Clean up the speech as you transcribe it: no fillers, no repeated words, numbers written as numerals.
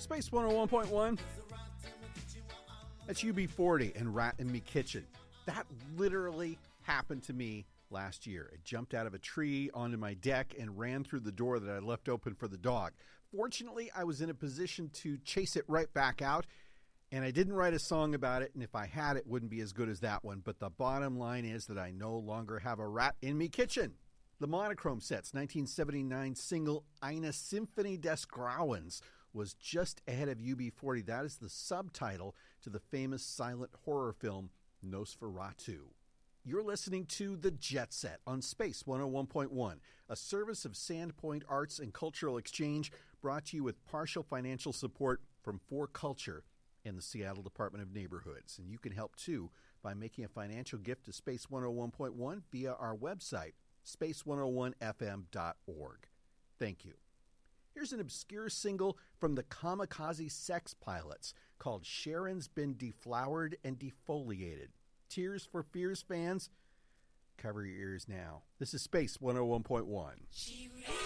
Space 101.1. That's UB40 and Rat in Me Kitchen. That literally happened to me last year. It jumped out of a tree onto my deck and ran through the door that I left open for the dog. Fortunately, I was in a position to chase it right back out, and I didn't write a song about it, and if I had, it wouldn't be as good as that one. But the bottom line is that I no longer have a rat in me kitchen. The Monochrome Sets 1979 single Eine Symphonie des Grauens was just ahead of UB40. That is the subtitle to the famous silent horror film Nosferatu. You're listening to The Jet Set on Space 101.1, a service of Sandpoint Arts and Cultural Exchange brought to you with partial financial support from 4Culture and the Seattle Department of Neighborhoods. And you can help, too, by making a financial gift to Space 101.1 via our website, space101fm.org. Thank you. Here's an obscure single from the Kamikaze Sex Pilots called Sharon's Been Deflowered and Defoliated. Tears for Fears fans, cover your ears now. This is Space 101.1.